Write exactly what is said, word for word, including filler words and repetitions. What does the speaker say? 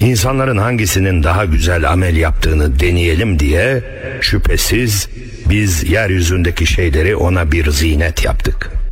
İnsanların hangisinin daha güzel amel yaptığını deneyelim diye şüphesiz biz yeryüzündeki şeyleri ona bir zinet yaptık.